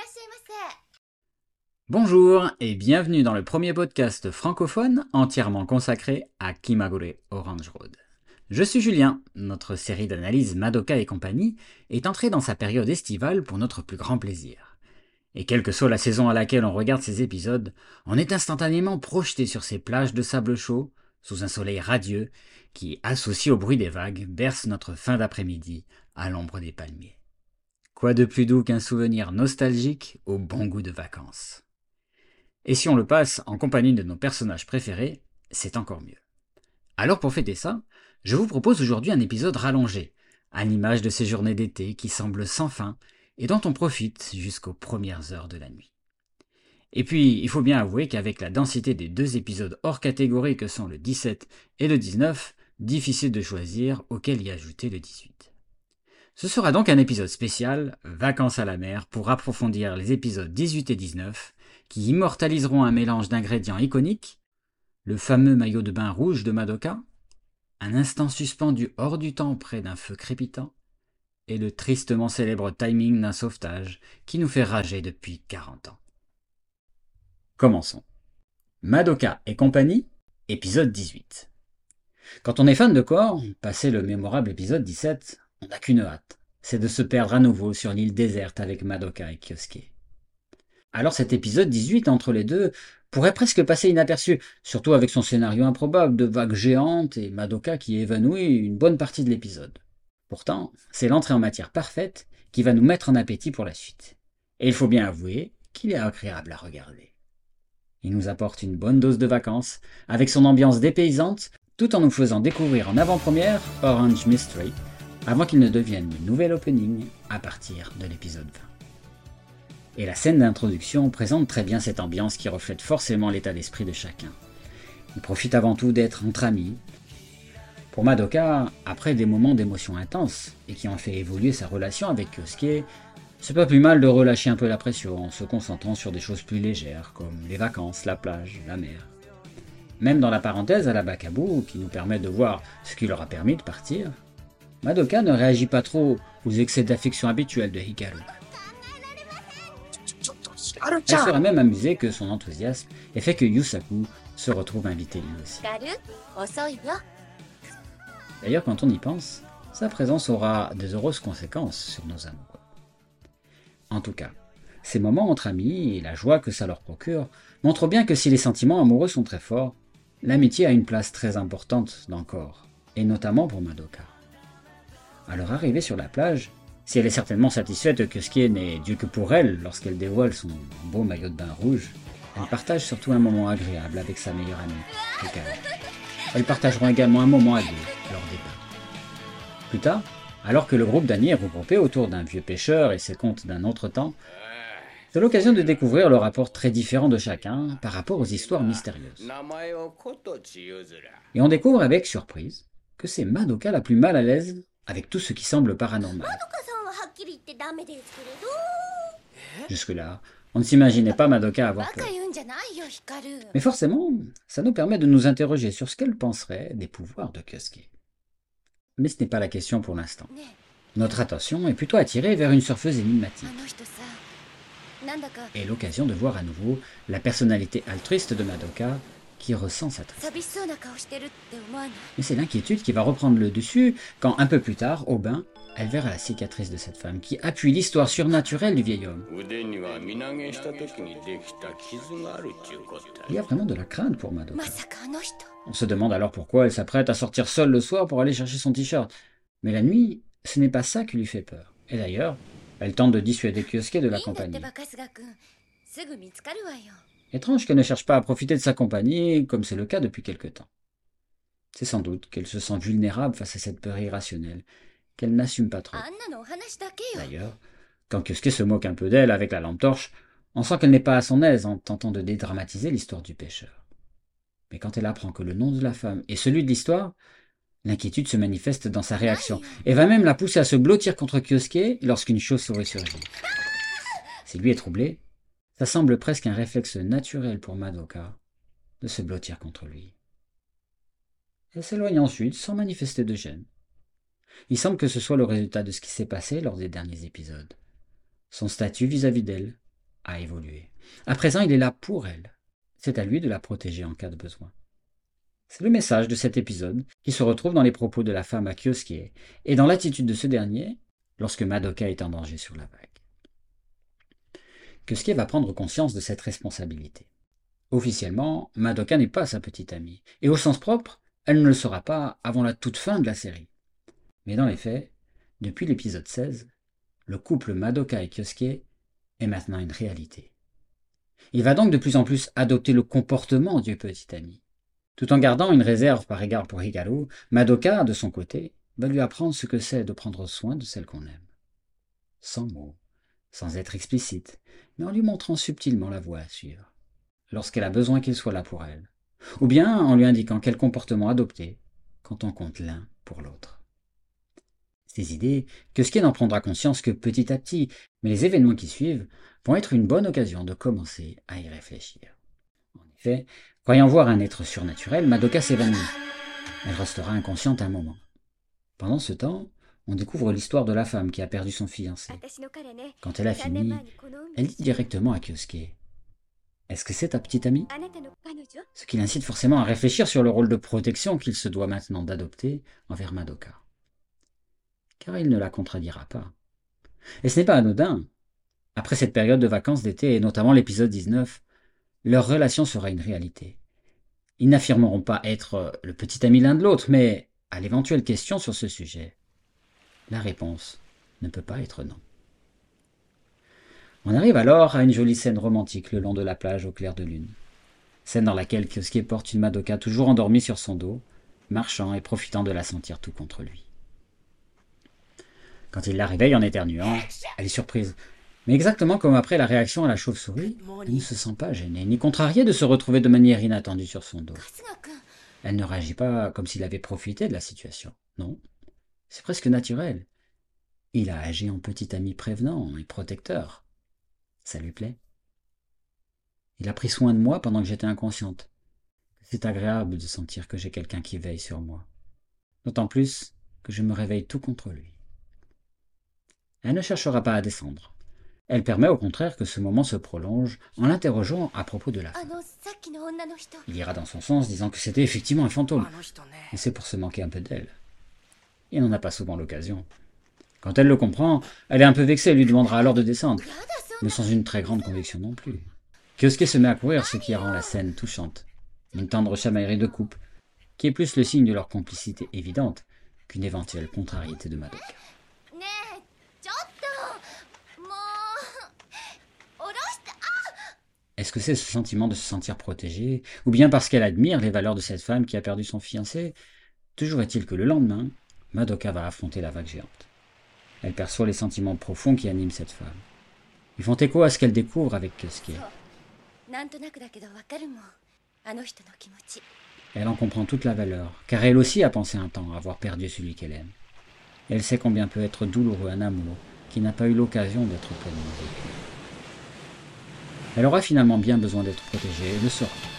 Bonjour et bienvenue dans le premier podcast francophone entièrement consacré à Kimagure Orange Road. Je suis Julien, notre série d'analyse Madoka et compagnie est entrée dans sa période estivale pour notre plus grand plaisir. Et quelle que soit la saison à laquelle on regarde ces épisodes, on est instantanément projeté sur ces plages de sable chaud, sous un soleil radieux, qui, associé au bruit des vagues, berce notre fin d'après-midi à l'ombre des palmiers. Quoi de plus doux qu'un souvenir nostalgique au bon goût de vacances. Et si on le passe en compagnie de nos personnages préférés, c'est encore mieux. Alors pour fêter ça, je vous propose aujourd'hui un épisode rallongé, à l'image de ces journées d'été qui semblent sans fin et dont on profite jusqu'aux premières heures de la nuit. Et puis, il faut bien avouer qu'avec la densité des deux épisodes hors catégorie que sont le 17 et le 19, difficile de choisir auquel y ajouter le 18. Ce sera donc un épisode spécial, Vacances à la mer, pour approfondir les épisodes 18 et 19, qui immortaliseront un mélange d'ingrédients iconiques, le fameux maillot de bain rouge de Madoka, un instant suspendu hors du temps près d'un feu crépitant, et le tristement célèbre timing d'un sauvetage qui nous fait rager depuis 40 ans. Commençons. Madoka et compagnie, épisode 18. Quand on est fan de corps, passé le mémorable épisode 17, on n'a qu'une hâte, c'est de se perdre à nouveau sur l'île déserte avec Madoka et Kyosuke. Alors cet épisode 18 entre les deux pourrait presque passer inaperçu, surtout avec son scénario improbable de vagues géantes et Madoka qui évanouit une bonne partie de l'épisode. Pourtant, c'est l'entrée en matière parfaite qui va nous mettre en appétit pour la suite. Et il faut bien avouer qu'il est agréable à regarder. Il nous apporte une bonne dose de vacances, avec son ambiance dépaysante, tout en nous faisant découvrir en avant-première Orange Mystery, avant qu'il ne devienne le nouvel opening à partir de l'épisode 20. Et la scène d'introduction présente très bien cette ambiance qui reflète forcément l'état d'esprit de chacun. Il profite avant tout d'être entre amis. Pour Madoka, après des moments d'émotion intense et qui ont fait évoluer sa relation avec Kyosuke, c'est pas plus mal de relâcher un peu la pression en se concentrant sur des choses plus légères comme les vacances, la plage, la mer. Même dans la parenthèse à la Bakabu qui nous permet de voir ce qui leur a permis de partir, Madoka ne réagit pas trop aux excès d'affection habituels de Hikaru. Elle serait même amusée que son enthousiasme ait fait que Yusaku se retrouve invité lui aussi. D'ailleurs, quand on y pense, sa présence aura des heureuses conséquences sur nos amoureux. En tout cas, ces moments entre amis et la joie que ça leur procure montrent bien que si les sentiments amoureux sont très forts, l'amitié a une place très importante dans le corps, et notamment pour Madoka. À leur arrivée sur la plage, si elle est certainement satisfaite que Kyosuke n'est Dieu que pour elle lorsqu'elle dévoile son beau maillot de bain rouge, elle partage surtout un moment agréable avec sa meilleure amie, Hikaru. Elles partageront également un moment à deux à leur départ. Plus tard, alors que le groupe d'amis est regroupé autour d'un vieux pêcheur et ses contes d'un autre temps, c'est l'occasion de découvrir le rapport très différent de chacun par rapport aux histoires mystérieuses. Et on découvre avec surprise que c'est Madoka la plus mal à l'aise avec tout ce qui semble paranormal. Jusque-là, on ne s'imaginait pas Madoka avoir peur. Mais forcément, ça nous permet de nous interroger sur ce qu'elle penserait des pouvoirs de Kyosuke. Mais ce n'est pas la question pour l'instant. Notre attention est plutôt attirée vers une surfeuse énigmatique. Et l'occasion de voir à nouveau la personnalité altruiste de Madoka qui ressent sa tristesse. Mais c'est l'inquiétude qui va reprendre le dessus quand, un peu plus tard, au bain, elle verra la cicatrice de cette femme qui appuie l'histoire surnaturelle du vieil homme. Il y a vraiment de la crainte pour Madoka. On se demande alors pourquoi elle s'apprête à sortir seule le soir pour aller chercher son t-shirt. Mais la nuit, ce n'est pas ça qui lui fait peur. Et d'ailleurs, elle tente de dissuader Kyosuke de l'accompagner. Étrange qu'elle ne cherche pas à profiter de sa compagnie, comme c'est le cas depuis quelque temps. C'est sans doute qu'elle se sent vulnérable face à cette peur irrationnelle, qu'elle n'assume pas trop. D'ailleurs, quand Kyosuke se moque un peu d'elle avec la lampe torche, on sent qu'elle n'est pas à son aise en tentant de dédramatiser l'histoire du pêcheur. Mais quand elle apprend que le nom de la femme est celui de l'histoire, l'inquiétude se manifeste dans sa réaction, et va même la pousser à se blottir contre Kyosuke lorsqu'une chauve-souris surgit. Si lui est troublé, ça semble presque un réflexe naturel pour Madoka de se blottir contre lui. Elle s'éloigne ensuite sans manifester de gêne. Il semble que ce soit le résultat de ce qui s'est passé lors des derniers épisodes. Son statut vis-à-vis d'elle a évolué. À présent, il est là pour elle. C'est à lui de la protéger en cas de besoin. C'est le message de cet épisode qui se retrouve dans les propos de la femme à Kyosuke et dans l'attitude de ce dernier lorsque Madoka est en danger sur la vague. Kyosuke va prendre conscience de cette responsabilité. Officiellement, Madoka n'est pas sa petite amie, et au sens propre, elle ne le sera pas avant la toute fin de la série. Mais dans les faits, depuis l'épisode 16, le couple Madoka et Kyosuke est maintenant une réalité. Il va donc de plus en plus adopter le comportement du petit ami. Tout en gardant une réserve par égard pour Hikaru, Madoka, de son côté, va lui apprendre ce que c'est de prendre soin de celle qu'on aime. Sans mots, sans être explicite, mais en lui montrant subtilement la voie à suivre, lorsqu'elle a besoin qu'il soit là pour elle, ou bien en lui indiquant quel comportement adopter quand on compte l'un pour l'autre. Ces idées, Kyosuke n'en prendra conscience que petit à petit, mais les événements qui suivent vont être une bonne occasion de commencer à y réfléchir. En effet, croyant voir un être surnaturel, Madoka s'évanouit. Elle restera inconsciente un moment. Pendant ce temps, on découvre l'histoire de la femme qui a perdu son fiancé. Quand elle a fini, elle dit directement à Kyosuke « Est-ce que c'est ta petite amie ?» Ce qui l'incite forcément à réfléchir sur le rôle de protection qu'il se doit maintenant d'adopter envers Madoka. Car il ne la contradira pas. Et ce n'est pas anodin. Après cette période de vacances d'été, et notamment l'épisode 19, leur relation sera une réalité. Ils n'affirmeront pas être le petit ami l'un de l'autre, mais à l'éventuelle question sur ce sujet, la réponse ne peut pas être non. On arrive alors à une jolie scène romantique le long de la plage au clair de lune. Scène dans laquelle Kyosuke porte une Madoka toujours endormie sur son dos, marchant et profitant de la sentir tout contre lui. Quand il la réveille en éternuant, elle est surprise. Mais exactement comme après la réaction à la chauve-souris, elle ne se sent pas gênée ni contrariée de se retrouver de manière inattendue sur son dos. Elle ne réagit pas comme s'il avait profité de la situation. Non, c'est presque naturel. Il a agi en petit ami prévenant et protecteur. Ça lui plaît. Il a pris soin de moi pendant que j'étais inconsciente. C'est agréable de sentir que j'ai quelqu'un qui veille sur moi. D'autant plus que je me réveille tout contre lui. Elle ne cherchera pas à descendre. Elle permet au contraire que ce moment se prolonge en l'interrogeant à propos de la femme. Il ira dans son sens disant que c'était effectivement un fantôme, et c'est pour se manquer un peu d'elle. Il n'en a pas souvent l'occasion. Quand elle le comprend, elle est un peu vexée et lui demandera alors de descendre, mais sans une très grande conviction non plus. Kyosuke se met à courir, ce qui rend la scène touchante. Une tendre chamaillerie de couple, qui est plus le signe de leur complicité évidente qu'une éventuelle contrariété de Madoka. Est-ce que c'est ce sentiment de se sentir protégée, ou bien parce qu'elle admire les valeurs de cette femme qui a perdu son fiancé? Toujours est-il que le lendemain, Madoka va affronter la vague géante. Elle perçoit les sentiments profonds qui animent cette femme. Ils font écho à ce qu'elle découvre avec Kyosuke. Elle en comprend toute la valeur, car elle aussi a pensé un temps avoir perdu celui qu'elle aime. Elle sait combien peut être douloureux un amour qui n'a pas eu l'occasion d'être pleinement vécu. Elle aura finalement bien besoin d'être protégée et le sera.